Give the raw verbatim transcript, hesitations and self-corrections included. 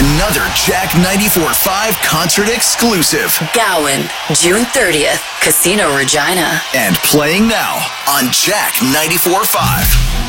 another Jack ninety-four point five concert exclusive. Gowan, June thirtieth, Casino Regina. And playing now on Jack ninety-four point five.